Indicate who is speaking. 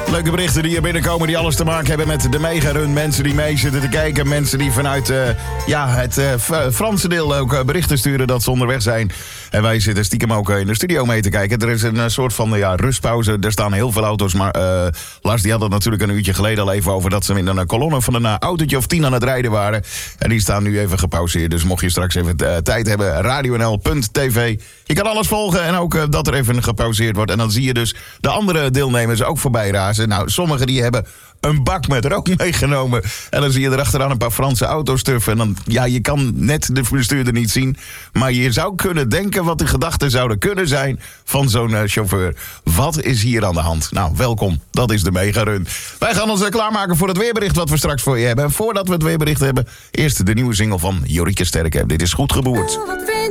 Speaker 1: Leuke berichten die hier binnenkomen die alles te maken hebben met de megarun. Mensen die mee zitten te kijken. Mensen die vanuit het Franse deel ook berichten sturen dat ze onderweg zijn. En wij zitten stiekem ook in de studio mee te kijken. Er is een soort van rustpauze. Er staan heel veel auto's. Maar Lars die had het natuurlijk een uurtje geleden al even over dat ze in een kolonne van een autootje of 10 aan het rijden waren. En die staan nu even gepauzeerd. Dus mocht je straks even tijd hebben, radionl.tv. Je kan alles volgen en ook dat er even gepauzeerd wordt. En dan zie je dus de andere deelnemers ook voorbij razen. Nou, sommigen die hebben een bak met rook meegenomen. En dan zie je erachteraan een paar Franse auto's tuffen. En dan, je kan net de bestuurder niet zien. Maar je zou kunnen denken wat de gedachten zouden kunnen zijn van zo'n chauffeur. Wat is hier aan de hand? Nou, welkom. Dat is de megarun. Wij gaan ons klaarmaken voor het weerbericht wat we straks voor je hebben. En voordat we het weerbericht hebben, eerst de nieuwe single van Jorike Sterke. Dit is Goed Geboerd.